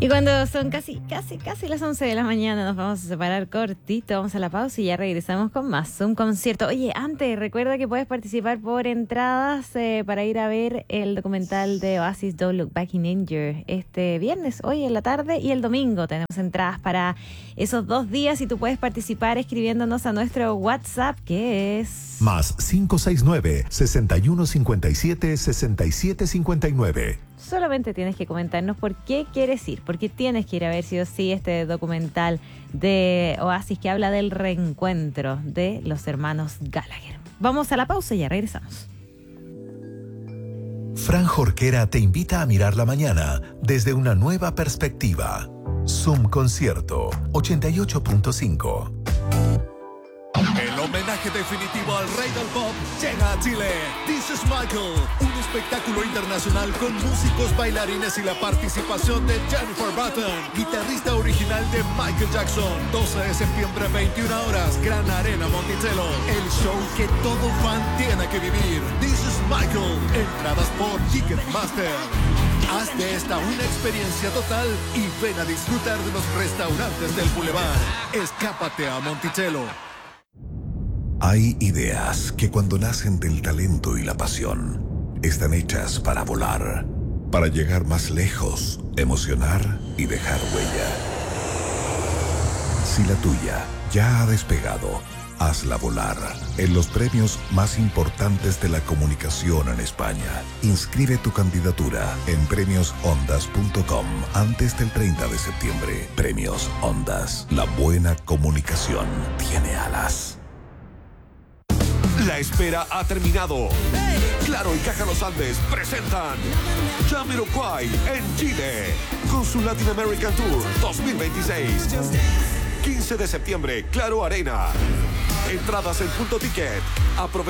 Y cuando son casi las 11 de la mañana nos vamos a separar cortito, vamos a la pausa y ya regresamos con más un concierto. Oye, antes recuerda que puedes participar por entradas para ir a ver el documental de Oasis Don't Look Back in Anger este viernes, hoy en la tarde, y el domingo tenemos entradas para esos 2 días y tú puedes participar escribiéndonos a nuestro WhatsApp, que es más 569-6157-6759. Solamente tienes que comentarnos por qué quieres ir, porque tienes que ir a ver sí o sí este documental de Oasis que habla del reencuentro de los hermanos Gallagher. Vamos a la pausa y ya regresamos. Fran Jorquera te invita a mirar la mañana desde una nueva perspectiva. Zoom Concierto 88.5. El homenaje definitivo al rey del pop llega a Chile. This is Michael, un espectáculo internacional con músicos, bailarines y la participación de Jennifer Button, guitarrista original de Michael Jackson. 12 de septiembre, 21 horas, Gran Arena Monticello. El show que todo fan tiene que vivir. This is Michael. Entradas por Ticketmaster. Haz de esta una experiencia total y ven a disfrutar de los restaurantes del Boulevard. Escápate a Monticello. Hay ideas que cuando nacen del talento y la pasión, están hechas para volar, para llegar más lejos, emocionar y dejar huella. Si la tuya ya ha despegado, hazla volar en los premios más importantes de la comunicación en España. Inscribe tu candidatura en premiosondas.com antes del 30 de septiembre. Premios Ondas. La buena comunicación tiene alas. La espera ha terminado. Claro y Caja Los Andes presentan Jamiroquai en Chile con su Latin American Tour 2026. 15 de septiembre, Claro Arena. Entradas en Punto Ticket. Aprovecha